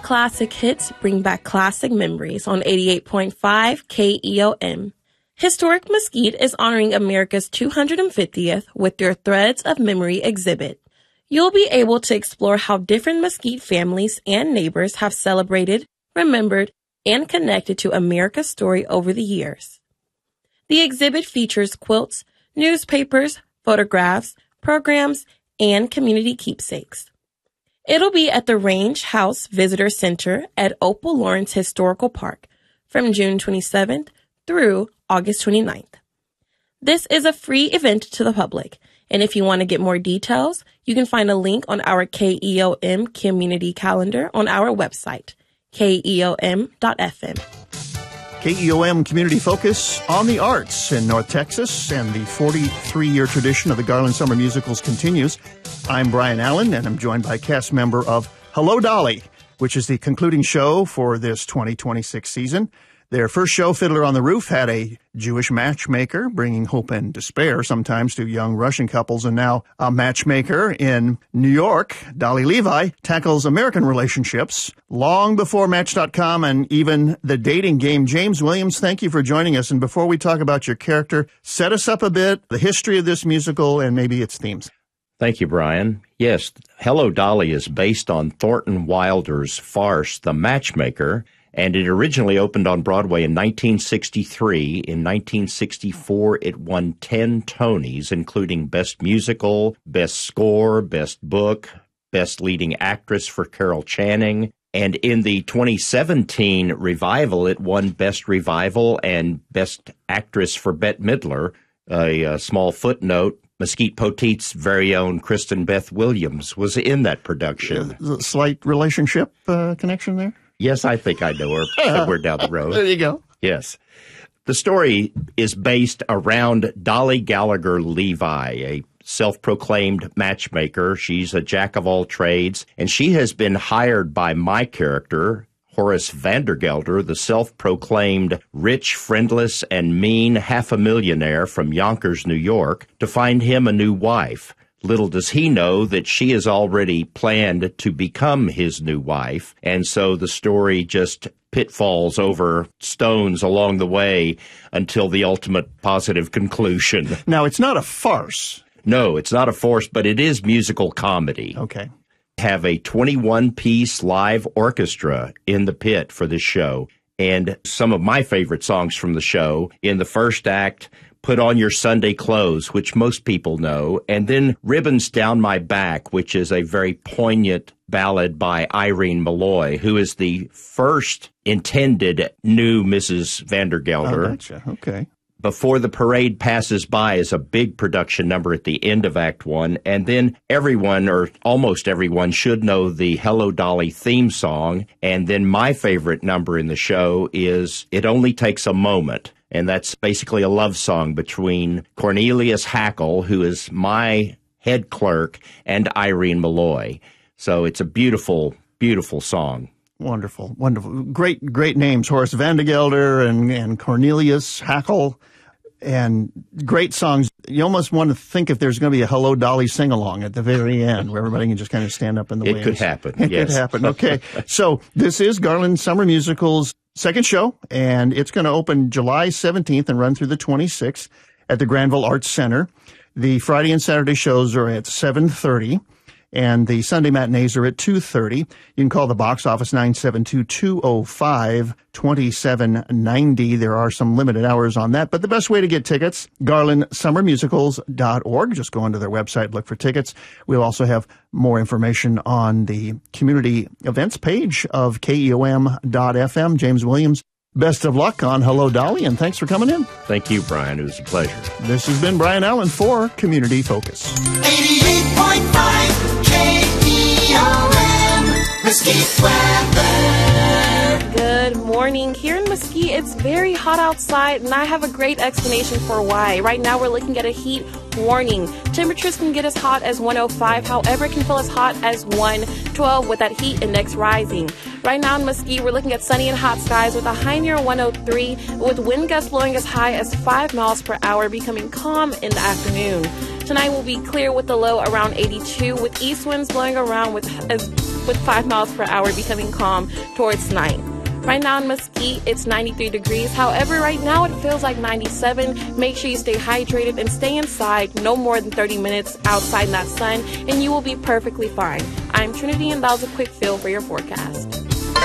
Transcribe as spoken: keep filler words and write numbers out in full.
classic hits bring back classic memories on eighty-eight point five K E O M. Historic Mesquite is honoring America's two hundred fiftieth with their Threads of Memory exhibit. You'll be able to explore how different Mesquite families and neighbors have celebrated, remembered, and connected to America's story over the years. The exhibit features quilts, newspapers, photographs, programs, and community keepsakes. It'll be at the Range House Visitor Center at Opal Lawrence Historical Park from June twenty-seventh through August twenty-ninth. This is a free event to the public, and if you want to get more details, you can find a link on our K E O M community calendar on our website, K E O M dot F M. K E O M Community Focus on the Arts in North Texas, and the forty-three-year tradition of the Garland Summer Musicals continues. I'm Brian Allen, and I'm joined by cast member of Hello, Dolly, which is the concluding show for this twenty twenty-six season. Their first show, Fiddler on the Roof, had a Jewish matchmaker, bringing hope and despair sometimes to young Russian couples. And now a matchmaker in New York, Dolly Levi, tackles American relationships long before Match dot com and even the dating game. James Williams, thank you for joining us. And before we talk about your character, set us up a bit, the history of this musical and maybe its themes. Thank you, Brian. Yes, Hello, Dolly is based on Thornton Wilder's farce, The Matchmaker, and it originally opened on Broadway in nineteen sixty-three. In nineteen sixty-four, it won ten Tonys, including Best Musical, Best Score, Best Book, Best Leading Actress for Carol Channing. And in the twenty seventeen revival, it won Best Revival and Best Actress for Bette Midler. A, a small footnote, Mesquite Petit's very own Kristen Beth Williams was in that production. A slight relationship uh, connection there? Yes, I think I know her somewhere down the road. There you go. Yes. The story is based around Dolly Gallagher Levi, a self-proclaimed matchmaker. She's a jack of all trades, and she has been hired by my character, Horace Vandergelder, the self-proclaimed rich, friendless, and mean half-a-millionaire from Yonkers, New York, to find him a new wife. Little does he know that she has already planned to become his new wife, and so the story just pitfalls over stones along the way until the ultimate positive conclusion. Now, it's not a farce. No, it's not a farce, but it is musical comedy. Okay. Have a twenty-one piece live orchestra in the pit for this show, and some of my favorite songs from the show in the first act, Put On Your Sunday Clothes, which most people know, and then Ribbons Down My Back, which is a very poignant ballad by Irene Malloy, who is the first intended new Missus Vandergelder. Oh, gotcha. Okay. Before the Parade Passes By is a big production number at the end of Act One, and then everyone, or almost everyone, should know the Hello, Dolly theme song, and then my favorite number in the show is It Only Takes a Moment. And that's basically a love song between Cornelius Hackle, who is my head clerk, and Irene Malloy. So it's a beautiful, beautiful song. Wonderful, wonderful. Great, great names. Horace Vandergelder and, and Cornelius Hackle. And great songs. You almost want to think if there's going to be a Hello, Dolly sing-along at the very end where everybody can just kind of stand up in the it wings. It could happen, It yes. could happen. Okay. So this is Garland Summer Musicals' second show, and it's going to open July seventeenth and run through the twenty-sixth at the Granville Arts Center. The Friday and Saturday shows are at seven thirty, and the Sunday matinees are at two thirty. You can call the box office nine seven two, two oh five, two seven nine zero. There are some limited hours on that, but the best way to get tickets, garland summer musicals dot org. Just go onto their website, look for tickets. We'll also have more information on the community events page of K E O M dot F M. James Williams, best of luck on Hello, Dolly, and thanks for coming in. Thank you, Brian. It was a pleasure. This has been Brian Allen for Community Focus. eighty-eight point five K E O M, Mesquite weather. Good morning. Here in Mesquite, it's very hot outside, and I have a great explanation for why. Right now, we're looking at a heat warning. Temperatures can get as hot as one oh five. However, it can feel as hot as one twelve with that heat index rising. Right now in Mesquite, we're looking at sunny and hot skies with a high near one oh three, with wind gusts blowing as high as five miles per hour, becoming calm in the afternoon. Tonight will be clear with the low around eighty-two, with east winds blowing around with as with five miles per hour becoming calm towards night. Right now in Mesquite, it's ninety-three degrees. However, right now it feels like ninety-seven. Make sure you stay hydrated and stay inside no more than thirty minutes outside in that sun, and you will be perfectly fine. I'm Trinity, and that was a quick feel for your forecast.